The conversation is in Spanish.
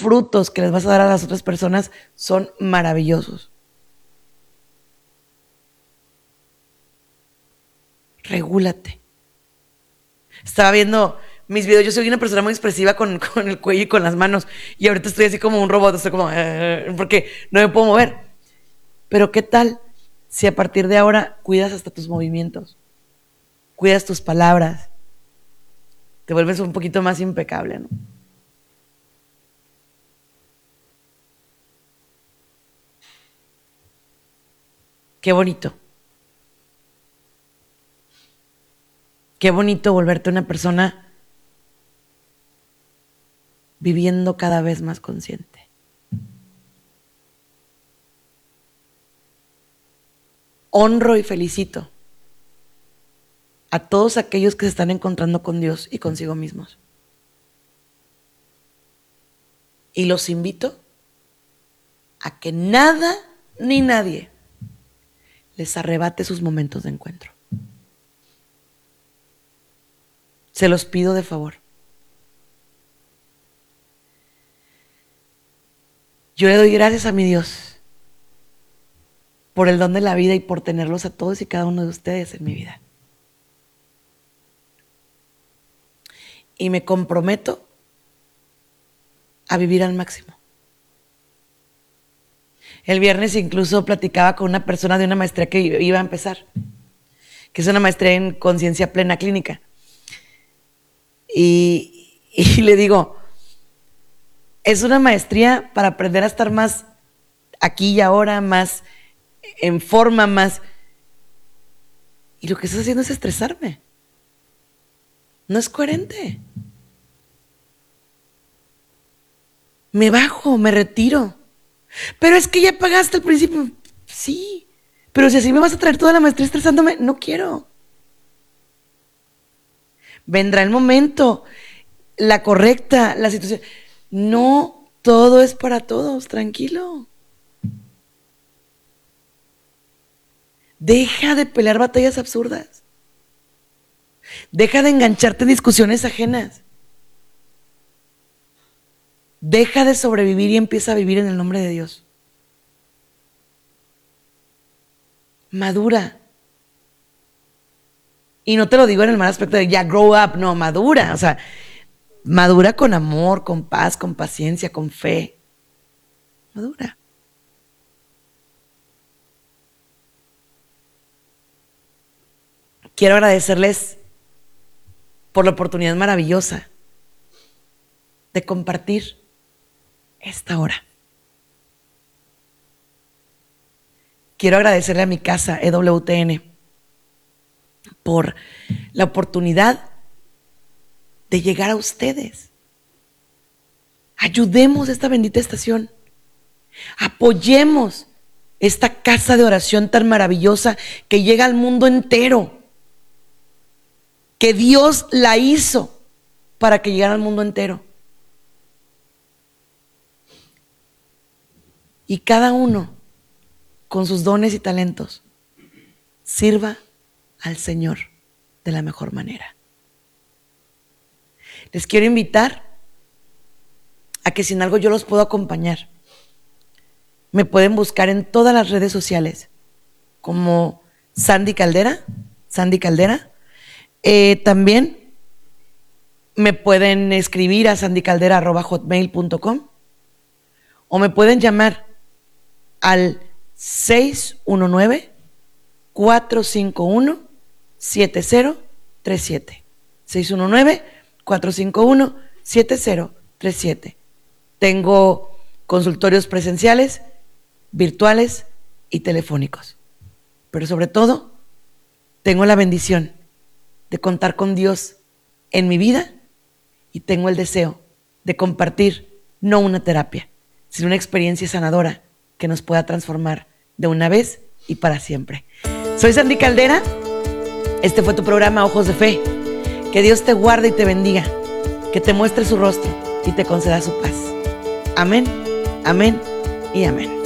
frutos que les vas a dar a las otras personas son maravillosos. Regúlate. Estaba viendo mis videos. Yo soy una persona muy expresiva con el cuello y con las manos. Y ahorita estoy así como un robot. Estoy como... porque no me puedo mover. Pero ¿qué tal si a partir de ahora cuidas hasta tus movimientos? Cuidas tus palabras. Te vuelves un poquito más impecable, ¿no? Qué bonito. Qué bonito volverte una persona viviendo cada vez más consciente. Honro y felicito a todos aquellos que se están encontrando con Dios y consigo mismos. Y los invito a que nada ni nadie les arrebate sus momentos de encuentro. Se los pido de favor. Yo le doy gracias a mi Dios por el don de la vida y por tenerlos a todos y cada uno de ustedes en mi vida. Y me comprometo a vivir al máximo. El viernes incluso platicaba con una persona de una maestría que iba a empezar, que es una maestría en conciencia plena clínica. Y le digo, es una maestría para aprender a estar más aquí y ahora, más en forma, más... Y lo que estás haciendo es estresarme. No es coherente. Me bajo, me retiro. Pero es que ya pagaste al principio. Sí, pero si así me vas a traer toda la maestría estresándome, no quiero. Vendrá el momento, la correcta, la situación. No todo es para todos, tranquilo. Deja de pelear batallas absurdas. Deja de engancharte en discusiones ajenas. Deja de sobrevivir y empieza a vivir en el nombre de Dios. Madura. Y no te lo digo en el mal aspecto de ya grow up, no, madura. O sea, madura con amor, con paz, con paciencia, con fe. Madura. Quiero agradecerles por la oportunidad maravillosa de compartir esta hora. Quiero agradecerle a mi casa, EWTN, por la oportunidad de llegar a ustedes. Ayudemos a esta bendita estación. Apoyemos esta casa de oración tan maravillosa que llega al mundo entero. Que Dios la hizo para que llegara al mundo entero. Y cada uno, con sus dones y talentos, sirva al Señor de la mejor manera. Les quiero invitar a que si en algo yo los puedo acompañar, me pueden buscar en todas las redes sociales como Sandy Caldera. También me pueden escribir a sandycaldera@hotmail.com o me pueden llamar al 619-451-7037. 619-451-7037. Tengo consultorios presenciales, virtuales y telefónicos. Pero sobre todo, tengo la bendición de contar con Dios en mi vida y tengo el deseo de compartir no una terapia, sino una experiencia sanadora que nos pueda transformar de una vez y para siempre. Soy Sandy Caldera. Este fue tu programa Ojos de Fe. Que Dios te guarde y te bendiga, que te muestre su rostro y te conceda su paz. Amén, amén y amén.